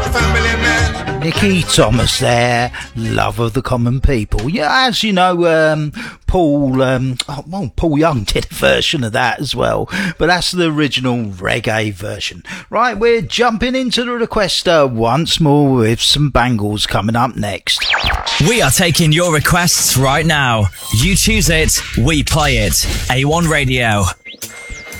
family man. Nicky Thomas there, Love of the Common People. Yeah, as you know, Paul Young did a version of that as well, but that's the original reggae version. Right, we're jumping into the requester once more with some bangles coming up next. We are taking your requests right now. You choose it, we play it. A1 Radio.